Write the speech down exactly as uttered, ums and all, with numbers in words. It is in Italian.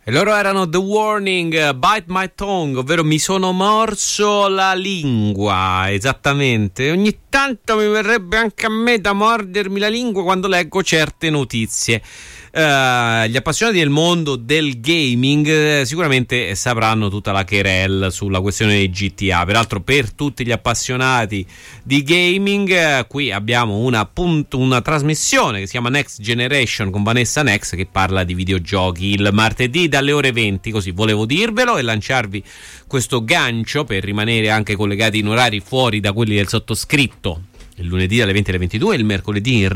E loro erano The Warning, Bite My Tongue, ovvero mi sono morso la lingua, esattamente. Ogni tanto mi verrebbe anche a me da mordermi la lingua quando leggo certe notizie. Uh, gli appassionati del mondo del gaming eh, sicuramente sapranno tutta la querelle sulla questione dei G T A. Peraltro, per tutti gli appassionati di gaming, eh, qui abbiamo una, appunto, una trasmissione che si chiama Next Generation con Vanessa Nex, che parla di videogiochi il martedì dalle ore venti. Così volevo dirvelo e lanciarvi questo gancio per rimanere anche collegati in orari fuori da quelli del sottoscritto. Il lunedì dalle venti alle ventidue e il mercoledì in